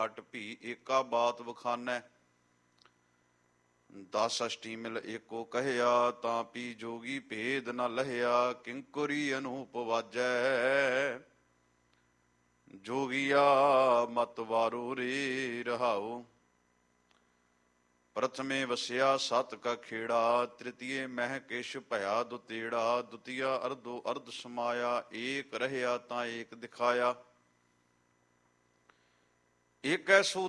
ਹਟ ਭੀ ਏਕਾ ਬਾਤ ਵਖਾਨੈ। 10 ਅਸ਼ਟੀ ਮਿਲ ਏਕੋ ਕਹਿਆ, ਤਾਂ ਪੀ ਜੋਗੀ ਭੇਦ ਨ ਲਹਿਆ। ਕਿੰਕੁਰੀ ਅਨੂਪ ਵਾਜੈ, ਜੋਗੀਆ ਮਤ ਵਾਰੋ ਰੇ ਰਹਾਉ। ਪ੍ਰਥਮੇ ਵਸਿਆ ਸਤ ਕਾ ਖੇੜਾ, ਤ੍ਰਿਤੀਏ ਮਹਿ ਕੇਸ਼ ਭਇਆ ਦੁਤੇੜਾ। ਦੁਤੀਆ ਅਰਧੋ ਅਰਧ ਸਮਾਇਆ, ਏਕ ਰਹਿਆ ਤਾਂ ਏਕ ਦਿਖਾਇਆ। ਏਕ ਐਸੋ